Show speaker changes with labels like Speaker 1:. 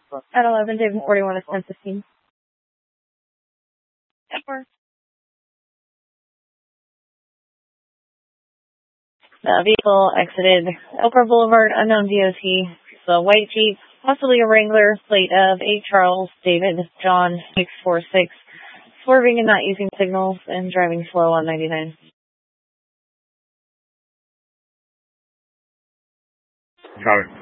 Speaker 1: At 11, David 41 is 1015. The vehicle exited Elper Boulevard, unknown DOT. The white Jeep, possibly a Wrangler, plate of 8 Charles David John 646, swerving and not using signals and driving slow on 99.
Speaker 2: Got it.